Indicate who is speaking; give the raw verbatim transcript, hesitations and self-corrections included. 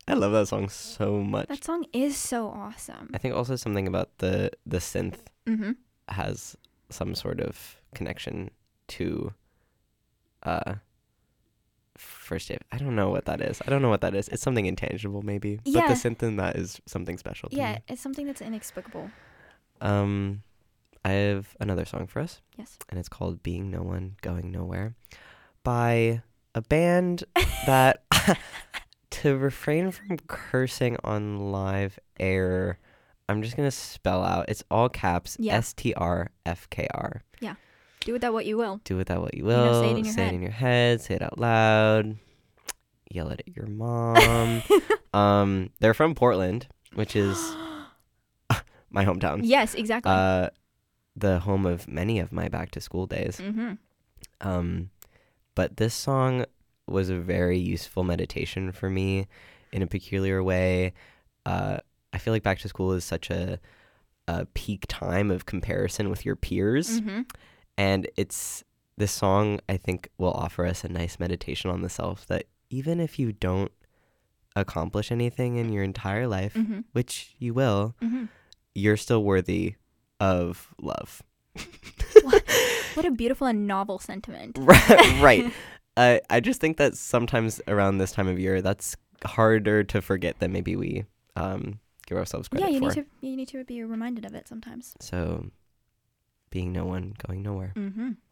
Speaker 1: I love that song so much.
Speaker 2: That song is so awesome.
Speaker 1: I think also something about the the synth
Speaker 2: Mm-hmm.
Speaker 1: has some sort of connection to uh first day. I don't know what that is. I don't know what that is. It's something intangible maybe. But
Speaker 2: Yeah.
Speaker 1: the synth in that is something special to
Speaker 2: Yeah,
Speaker 1: me.
Speaker 2: it's something that's inexplicable.
Speaker 1: Um I have another song for us.
Speaker 2: Yes.
Speaker 1: And it's called Being No One, Going Nowhere by a band that, to refrain from cursing on live air, I'm just going to spell out. It's all caps,
Speaker 2: Yeah.
Speaker 1: S T R F K R.
Speaker 2: Do with that what you will.
Speaker 1: Do with that what you
Speaker 2: You
Speaker 1: will.
Speaker 2: know, say it in your
Speaker 1: say
Speaker 2: head.
Speaker 1: it in your head. Say it out loud. Yell it at your mom. um, they're from Portland, which is my hometown.
Speaker 2: Yes, exactly.
Speaker 1: Uh, the home of many of my back to school days.
Speaker 2: Mm-hmm.
Speaker 1: Um, but this song was a very useful meditation for me in a peculiar way. Uh, I feel like back to school is such a, a peak time of comparison with your peers.
Speaker 2: Mm-hmm.
Speaker 1: And it's this song, I think, will offer us a nice meditation on the self that even if you don't accomplish anything in your entire life,
Speaker 2: Mm-hmm.
Speaker 1: which you will,
Speaker 2: Mm-hmm.
Speaker 1: you're still worthy of love.
Speaker 2: What, what a beautiful and novel sentiment.
Speaker 1: Right. right. Uh, I just think that sometimes around this time of year, that's harder to forget than maybe we um, give ourselves credit
Speaker 2: Yeah, you
Speaker 1: for.
Speaker 2: need to you need to be reminded of it sometimes.
Speaker 1: So, being no one, going nowhere.
Speaker 2: Mm-hmm.